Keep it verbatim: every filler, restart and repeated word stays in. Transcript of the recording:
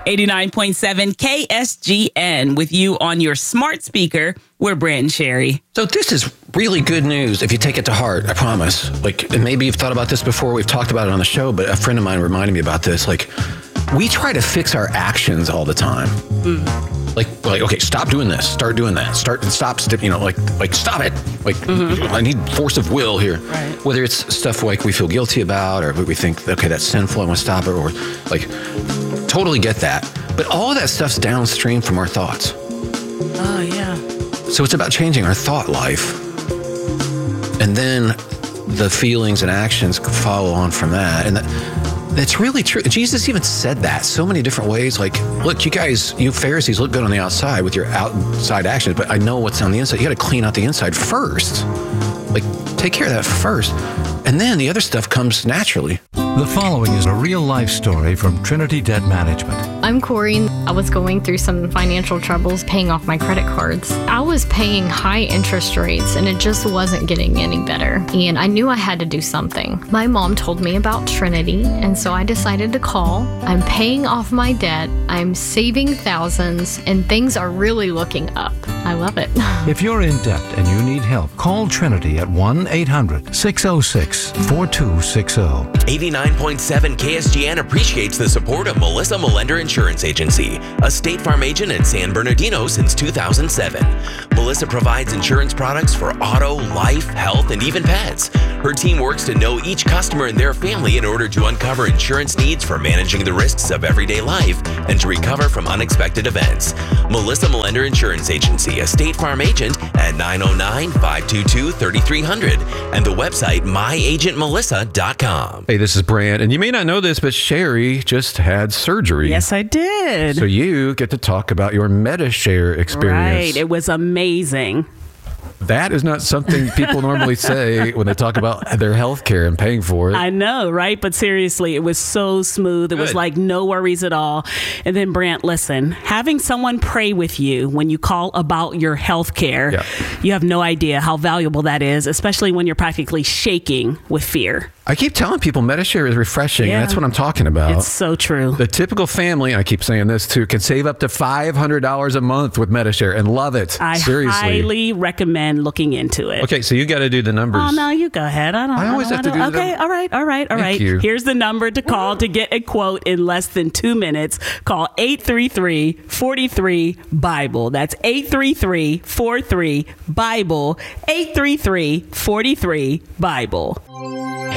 eighty-nine point seven K S G N with you on your smart speaker. We're Brant and Sherry. So this is really good news if you take it to heart, I promise. Like, and maybe you've thought about this before. We've talked about it on the show, but a friend of mine reminded me about this. Like, we try to fix our actions all the time. Mm. Like, like, okay, stop doing this. Start doing that. Start and stop. You know, like, like, stop it. Like, mm-hmm. I need force of will here. Right. Whether it's stuff like we feel guilty about, or we think, okay, that's sinful, I want to stop it, or like, totally get that. But all of that stuff's downstream from our thoughts. Oh, yeah. So it's about changing our thought life. And then the feelings and actions follow on from that. And that, that's really true. Jesus even said that so many different ways. Like, look, you guys, you Pharisees look good on the outside with your outside actions, but I know what's on the inside. You got to clean out the inside first. Like, take care of that first. And then the other stuff comes naturally. The following is a real-life story from Trinity Debt Management. I'm Corey. I was going through some financial troubles paying off my credit cards. I was paying high interest rates and it just wasn't getting any better. And I knew I had to do something. My mom told me about Trinity, and so I decided to call. I'm paying off my debt. I'm saving thousands, and things are really looking up. I love it. If you're in debt and you need help, call Trinity at one eight hundred six oh six four two six oh. eighty-nine point seven K S G N appreciates the support of Melissa Melender Insurance Agency, a State Farm agent in San Bernardino since two thousand seven. Melissa provides insurance products for auto, life, health, and even pets. Her team works to know each customer and their family in order to uncover insurance needs for managing the risks of everyday life and to recover from unexpected events. Melissa Melender Insurance Agency, a State Farm agent at nine oh nine, five two two, three three zero zero and the website my agent melissa dot com. Hey, this is Brant, and you may not know this, but Sherry just had surgery. Yes, I did. So you get to talk about your MediShare experience. Right. It was amazing. That is not something people normally say when they talk about their health care and paying for it. I know, right? But seriously, it was so smooth. It Good. was like no worries at all. And then, Brant, listen, having someone pray with you when you call about your health care, yeah. you have no idea how valuable that is, especially when you're practically shaking with fear. I keep telling people MediShare is refreshing. Yeah. And that's what I'm talking about. It's so true. The typical family, and I keep saying this too, can save up to five hundred dollars a month with MediShare and love it. I Seriously. highly recommend looking into it. Okay, so you got to do the numbers. Oh, no, you go ahead. I don't I always I have don't, to I do don't. Okay, them. all right, all right, all Thank right. you. Here's the number to call to get a quote in less than two minutes. Call eight three three, four three, Bible. That's eight three three, four three, Bible. eight three three, four three, Bible.